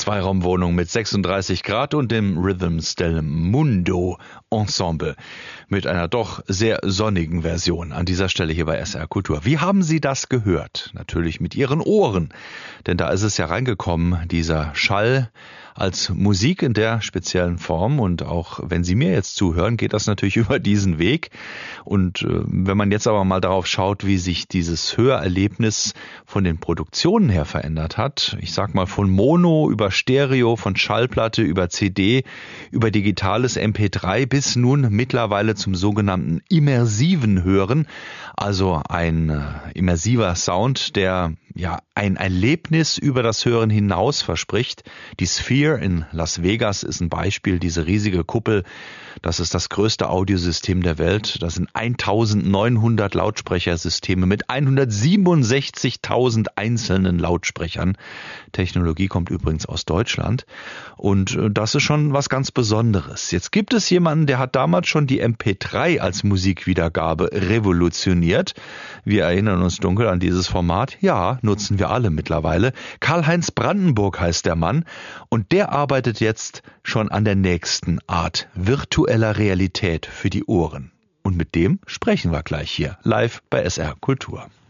Zweiraumwohnung mit 36 Grad und dem Rhythms del Mundo Ensemble mit einer doch sehr sonnigen Version an dieser Stelle hier bei SR Kultur. Wie haben Sie das gehört? Natürlich mit Ihren Ohren, denn da ist es ja reingekommen, dieser Schall als Musik in der speziellen Form, und auch wenn Sie mir jetzt zuhören, geht das natürlich über diesen Weg. Und wenn man jetzt aber mal darauf schaut, wie sich dieses Hörerlebnis von den Produktionen her verändert hat, ich sag mal von Mono über Stereo, von Schallplatte über CD, über digitales MP3 bis nun mittlerweile zum sogenannten immersiven Hören, also ein immersiver Sound, der ja ein Erlebnis über das Hören hinaus verspricht. Die Sphere in Las Vegas ist ein Beispiel, diese riesige Kuppel, das ist das größte Audiosystem der Welt. Das sind 1900 Lautsprechersysteme mit 167.000 einzelnen Lautsprechern. Technologie kommt übrigens aus Deutschland und das ist schon was ganz Besonderes. Jetzt gibt es jemanden, der hat damals schon die MP3 als Musikwiedergabe revolutioniert. Wir erinnern uns dunkel an dieses Format. Ja, nutzen wir alle mittlerweile. Karl-Heinz Brandenburg heißt der Mann und der arbeitet jetzt schon an der nächsten Art virtueller Realität für die Ohren. Und mit dem sprechen wir gleich hier live bei SR Kultur.